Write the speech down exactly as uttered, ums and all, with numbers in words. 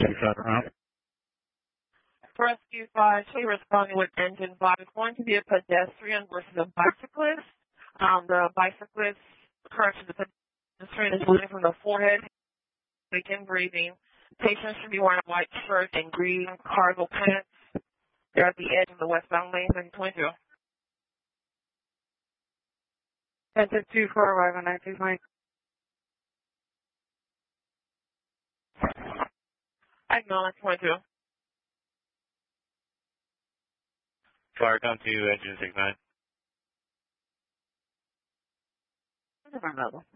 Rescue five, she responding with engine five. It's going to be a pedestrian versus a bicyclist. Um, the bicyclist, correction, the pedestrian is bleeding from the forehead, begin breathing. Patient should be wearing a white shirt and green cargo pants. They're at the edge of the westbound lane, thirty twenty-two. Enter two for arrival, nine two nine. Acknowledge twenty-two. Fire come to engine six nine. Another.